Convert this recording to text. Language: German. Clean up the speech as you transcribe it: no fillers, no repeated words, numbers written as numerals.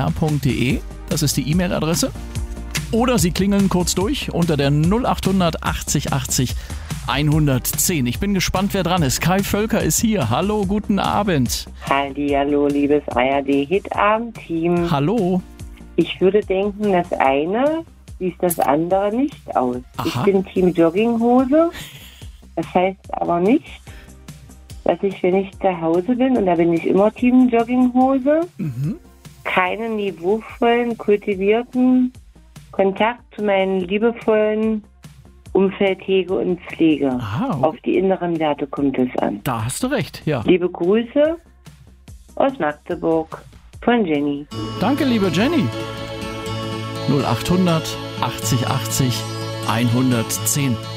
mdr.de. Das ist die E-Mail-Adresse. Oder Sie klingeln kurz durch unter der 0800 80 80 110. Ich bin gespannt, wer dran ist. Kai Völker ist hier. Hallo, guten Abend. Hallihallo, liebes ARD-Hit-Abend-Team. Hallo. Ich würde denken, das eine schließt das andere nicht aus. Aha. Ich bin Team Jogginghose. Das heißt aber nicht, dass ich, wenn ich zu Hause bin, und da bin ich immer Team Jogginghose, keinen niveauvollen, kultivierten Kontakt zu meinen liebevollen Umfeld hege und pflege. Aha. Auf die inneren Werte kommt es an. Da hast du recht, ja. Liebe Grüße aus Magdeburg von Jenny. Danke, liebe Jenny. 0800 80 80 110.